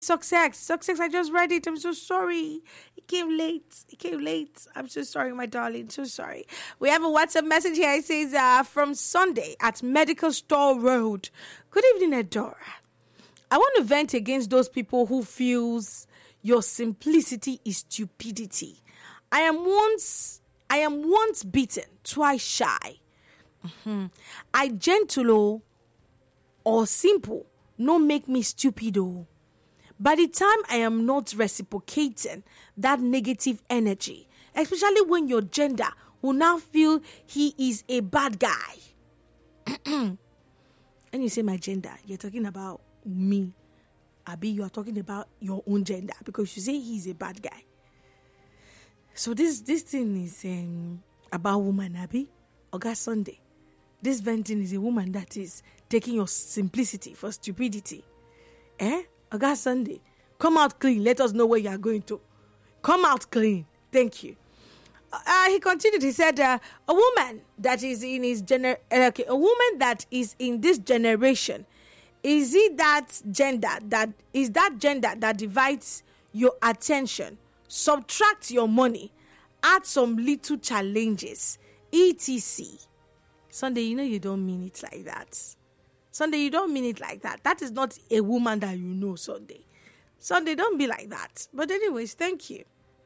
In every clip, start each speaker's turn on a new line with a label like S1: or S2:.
S1: Success, I just read it. I'm so sorry. It came late. I'm so sorry, my darling. So sorry. We have a WhatsApp message here. It says, from Sunday at Medical Store Road. Good evening, Adora. I want to vent against those people who feels your simplicity is stupidity. I am once beaten, twice shy. I gentle or simple, no make me stupid. By the time I am not reciprocating that negative energy, especially when your gender will now feel he is a bad guy. And you say my gender, you're talking about me. Abi, you are talking about your own gender because you say he's a bad guy. So this thing is about woman, Abi. August Sunday. This venting is a woman that is taking your simplicity for stupidity. August Sunday. Come out clean. Let us know where you are going to. Come out clean. Thank you. He continued. He said, a woman that is in a woman that is in this generation, is that gender that divides your attention, subtract your money, add some little challenges, etc. Sunday, you don't mean it like that. Sunday, you don't mean it like that. That is not a woman that you know, Sunday. Sunday, don't be like that. But anyways, thank you.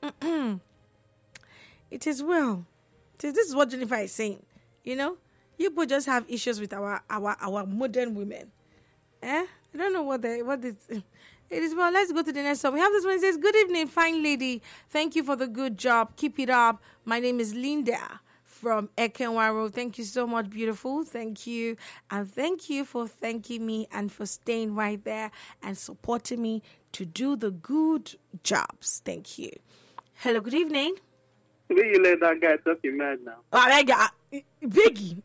S1: It is well. This is what Jennifer is saying. You people just have issues with our modern women. I don't know what is. It is well. Let's go to the next one. We have this one. It says, good evening, fine lady. Thank you for the good job. Keep it up. My name is Linda from Ekenwaro. Thank you so much, beautiful. Thank you. And thank you for thanking me and for staying right there and supporting me to do the good jobs. Thank you. Hello, good evening.
S2: Will you let that guy talk you mad now?
S1: Oh, my God. Biggie.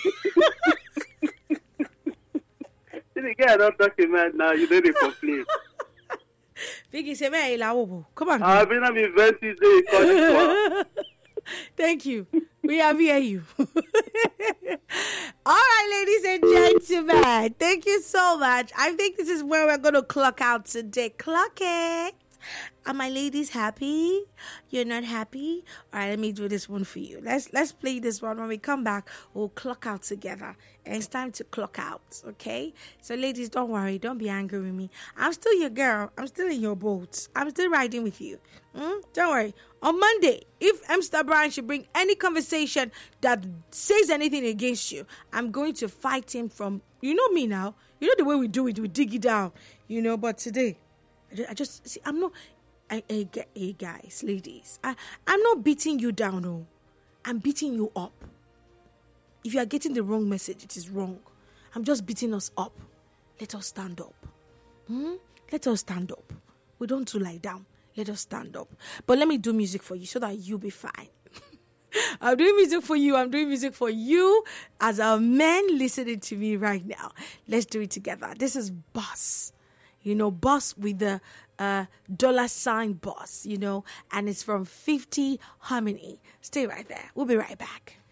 S2: The guy don't talk you mad now. You don't complain.
S1: Biggie, say, man, come on.
S2: I've been on event today.
S1: Thank you. We have hear you. All right, ladies and gentlemen. Thank you so much. I think this is where we're going to clock out today. Clock it. Are my ladies happy? You're not happy? All right, let me do this one for you. Let's play this one. When we come back, we'll clock out together. And it's time to clock out, okay? So, ladies, don't worry. Don't be angry with me. I'm still your girl. I'm still in your boat. I'm still riding with you. Don't worry. On Monday, if Mr. Brian should bring any conversation that says anything against you, I'm going to fight him from, you know me now. You know the way we do it. We dig it down, but today, I just see. I'm not. Hey guys, ladies. I'm not beating you down. No, I'm beating you up. If you are getting the wrong message, it is wrong. I'm just beating us up. Let us stand up. Let us stand up. We don't do lie down. Let us stand up. But let me do music for you so that you'll be fine. I'm doing music for you. I'm doing music for you as a man listening to me right now. Let's do it together. This is Boss. Boss with the $sign Boss, and it's from 50 Harmony. Stay right there. We'll be right back.